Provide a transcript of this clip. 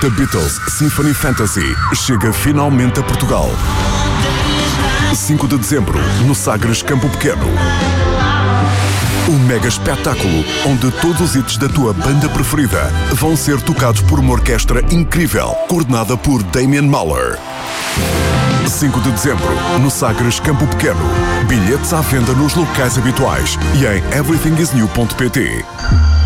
The Beatles Symphony Fantasy chega finalmente a Portugal. 5 de dezembro, no Sagres Campo Pequeno. Um mega espetáculo onde todos os hits da tua banda preferida vão ser tocados por uma orquestra incrível, coordenada por Damien Mahler. 5 de dezembro, no Sagres Campo Pequeno. Bilhetes à venda nos locais habituais e em everythingisnew.pt.